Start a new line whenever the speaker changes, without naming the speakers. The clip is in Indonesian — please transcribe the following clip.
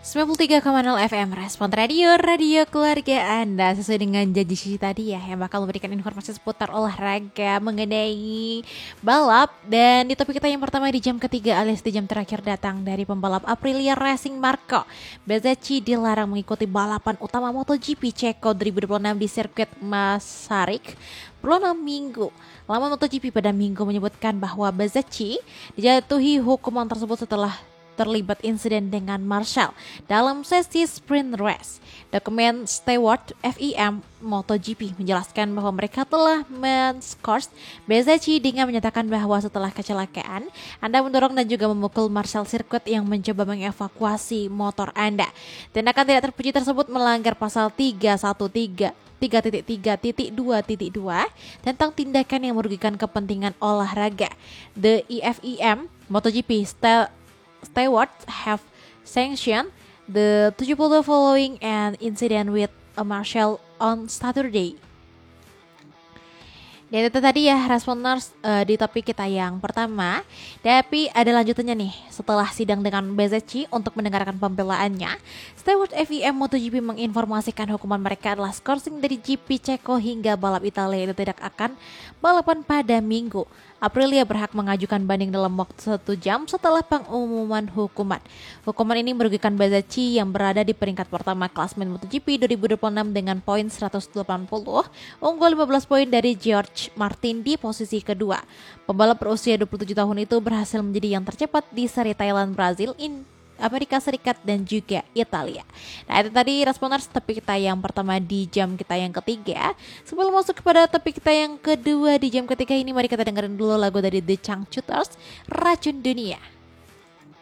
93,0 FM Respon Radio, radio keluarga Anda. Sesuai dengan janji Cici tadi ya, yang bakal memberikan informasi seputar olahraga mengenai balap. Dan di topik kita yang pertama di jam ketiga alias di jam terakhir datang dari pembalap Aprilia Racing Marco Bezzecchi dilarang mengikuti balapan utama MotoGP Ceko 2026 di sirkuit Masaryk per 6 minggu. Laman MotoGP pada minggu menyebutkan bahwa Bezzecchi dijatuhi hukuman tersebut setelah terlibat insiden dengan Marshall dalam sesi sprint race. Dokumen Stewart FIM MotoGP menjelaskan bahwa mereka telah men-scores Bezzecchi dengan menyatakan bahwa setelah kecelakaan, Anda mendorong dan juga memukul Marshall sirkuit yang mencoba mengevakuasi motor Anda. Tindakan tidak terpuji tersebut melanggar pasal 313 3.3.2.2 tentang tindakan yang merugikan kepentingan olahraga. The EFIM MotoGP Stewart have sanctioned the 70 following an incident with a Marshall on Saturday. Dan itu tadi ya responders di topik kita yang pertama. Tapi ada lanjutannya nih. Setelah sidang dengan Bezzecchi untuk mendengarkan pembelaannya, Stewart FIM MotoGP menginformasikan hukuman mereka adalah skorsing dari GP Ceko hingga balap Italia itu tidak akan balapan pada minggu. Aprilia berhak mengajukan banding dalam waktu 1 jam setelah pengumuman hukuman. Hukuman ini merugikan Bezzecchi yang berada di peringkat pertama klasmen MotoGP 2026 dengan poin 180, unggul 15 poin dari George Martin di posisi kedua. Pembalap berusia 27 tahun itu berhasil menjadi yang tercepat di seri Thailand, Brazil, Amerika Serikat dan juga Italia. Nah itu tadi responders topik kita yang pertama di jam kita yang ketiga. Sebelum masuk kepada topik kita yang kedua di jam ketiga ini, mari kita dengerin dulu lagu dari The Changchuters, Racun Dunia.